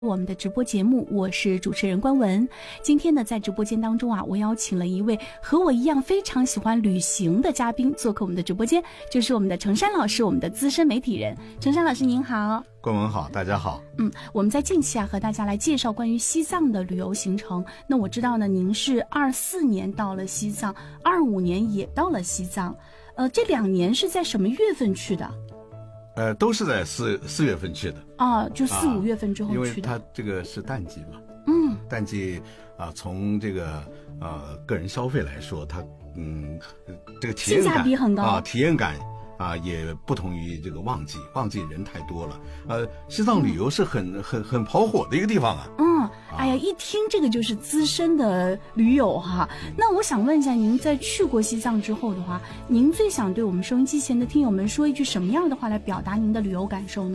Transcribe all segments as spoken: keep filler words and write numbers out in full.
我们的直播节目，我是主持人关文。今天呢，在直播间当中啊，我邀请了一位和我一样非常喜欢旅行的嘉宾做客我们的直播间，就是我们的程山老师，我们的资深媒体人。程山老师您好。 关文好，大家好。 嗯，我们在近期啊和大家来介绍关于西藏的旅游行程。那我知道呢，您是二四年到了西藏，二五年也到了西藏。呃，这两年是在什么月份去的？ 呃，都是在四四月份去的啊，就四五月份之后去的， 因为它这个是淡季嘛。 嗯， 淡季啊，从这个呃个人消费来说，它嗯这个体验感性价比很高啊，体验感啊也不同于这个旺季，旺季人太多了。呃，西藏旅游是很、嗯、很很跑火的一个地方啊。 嗯，哎呀，一听这个就是资深的驴友哈。嗯、那我想问一下，您在去过西藏之后的话，您最想对我们收音机前的听友们说一句什么样的话来表达您的旅游感受呢？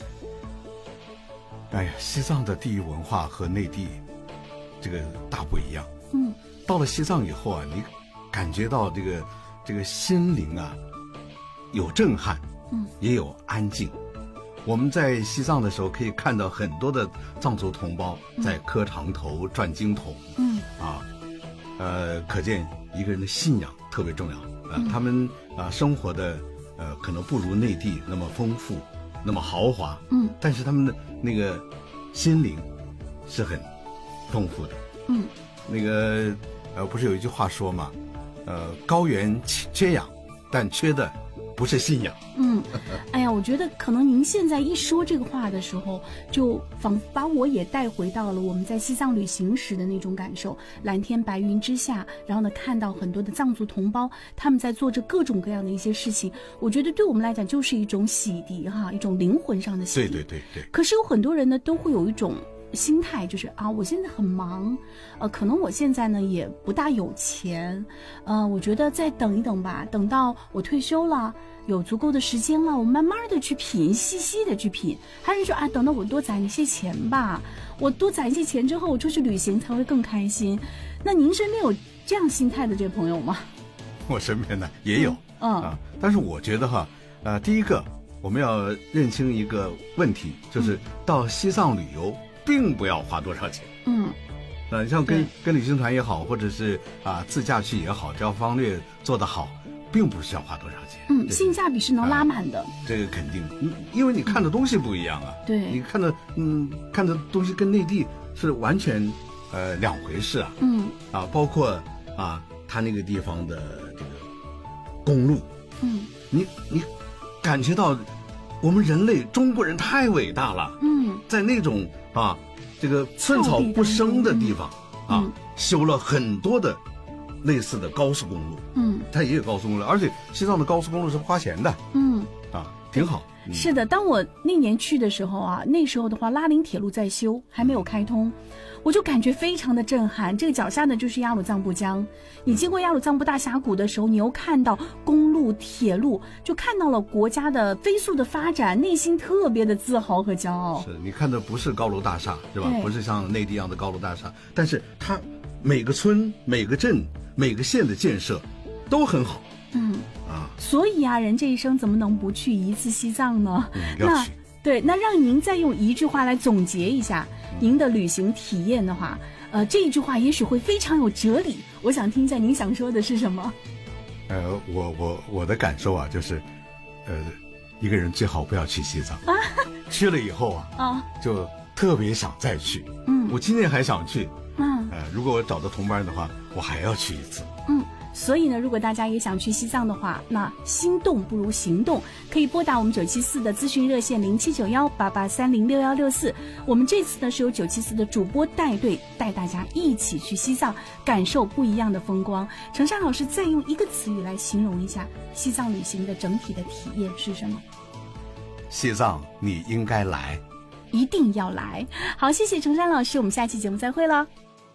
哎呀，西藏的地域文化和内地这个大不一样。 嗯， 到了西藏以后啊，你感觉到这个这个心灵啊有震撼，嗯，也有安静。我们在西藏的时候可以看到很多的藏族同胞在磕长头、嗯、转经筒，嗯啊，呃，可见一个人的信仰特别重要。呃，嗯、他们啊、呃、生活的呃可能不如内地那么丰富，那么豪华，嗯，但是他们的那个心灵是很丰富的，嗯，那个呃不是有一句话说嘛，呃高原缺氧，但缺的不是信仰。 嗯，哎呀，我觉得可能您现在一说这个话的时候，就仿佛把我也带回到了我们在西藏旅行时的那种感受。蓝天白云之下，然后呢，看到很多的藏族同胞，他们在做着各种各样的一些事情。我觉得对我们来讲就是一种洗涤哈，一种灵魂上的洗涤。 对对对对。 可是有很多人呢，都会有一种心态，就是啊，我现在很忙，呃，可能我现在呢也不大有钱，呃，我觉得再等一等吧，等到我退休了，有足够的时间了，我慢慢的去品，细细的去品。还是说啊，等到我多攒一些钱吧，我多攒一些钱之后，我出去旅行才会更开心。那您身边有这样心态的这位朋友吗？ 我身边呢也有， 嗯，嗯啊，但是我觉得哈，呃，第一个我们要认清一个问题，就是到西藏旅游并不要花多少钱。嗯，呃，像跟跟旅行团也好，或者是啊自驾去也好，只要方略做得好，并不需要花多少钱。 嗯，性价比是能拉满的。 啊、这个肯定，因为你看的东西不一样啊。 对， 你看的嗯看的东西跟内地是完全呃两回事啊。嗯，啊，包括啊他那个地方的这个公路，嗯，你你感觉到我们人类中国人太伟大了。嗯，在那种啊这个寸草不生的地方、嗯、啊修了很多的类似的高速公路。嗯，它也有高速公路，而且西藏的高速公路是花钱的。嗯，啊，挺好。 嗯、是的，当我那年去的时候啊，那时候的话，拉林铁路在修，还没有开通，我就感觉非常的震撼。这个脚下呢就是雅鲁藏布江，你经过雅鲁藏布大峡谷的时候，你又看到公路、铁路，就看到了国家的飞速的发展，内心特别的自豪和骄傲。 是你看的不是高楼大厦，是吧？不是像内地一样的高楼大厦，但是它每个村、每个镇、每个县的建设都很好。 嗯啊，所以啊，人这一生怎么能不去一次西藏呢？ 嗯，要去。 对，那让您再用一句话来总结一下您的旅行体验的话，呃，这一句话也许会非常有哲理。我想听一下您想说的是什么？ 呃，我我我的感受啊，就是，呃，一个人最好不要去西藏，啊、去了以后啊，啊，就特别想再去。嗯，我今年还想去。嗯，呃，如果我找到同伴的话，我还要去一次。 嗯。所以呢，如果大家也想去西藏的话，那心动不如行动，可以拨打我们九七四的咨询热线零七九幺八八三零六幺六四。我们这次呢是由九七四的主播带队，带大家一起去西藏，感受不一样的风光。程山老师再用一个词语来形容一下西藏旅行的整体的体验是什么？ 西藏你应该来， 一定要来。好，谢谢程山老师，我们下期节目再会了。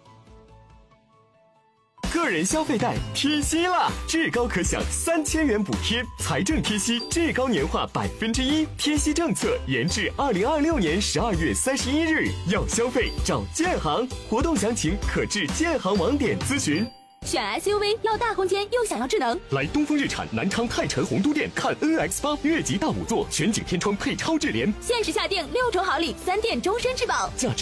个人消费贷贴息啦，至高可享三千元补贴，财政贴息至高年化百分之一，贴息政策延至二零二六年十二月三十一日。要消费找建行，活动详情可至建行网点咨询。 选 S U V 要大空间又想要智能， 来东风日产南昌泰城洪都店看 N X 八越级大五座，全景天窗配超智联， 限时下定六重好礼，三店终身质保， 价值